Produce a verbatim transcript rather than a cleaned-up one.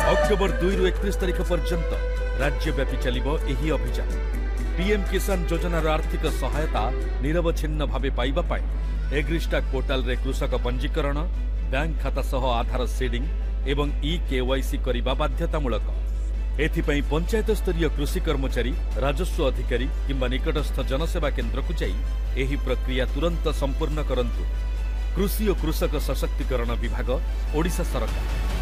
October दुई रु एकतीस तारिख पर्यंत राज्यव्यापी चलिब एही अभियान। पीएम किसान योजनार आर्थिक सहायता निरवच्छिन्न भावे पाइबा पाए एग्रिस्टाक पोर्टाल रे कृषक पंजीकरण, बैंक खाता सह आधार सीडिंग एवं ई केवाईसी करिबा बाध्यतामूलक। एथिपाई पंचायत स्तरीय कृषि कर्मचारी, राजस्व अधिकारी किंबा निकटस्थ जनसेवा केन्द्र को जाई एही प्रक्रिया तुरंत संपूर्ण करंतु। कृषि और कृषक सशक्तिकरण विभाग, ओडिशा सरकार।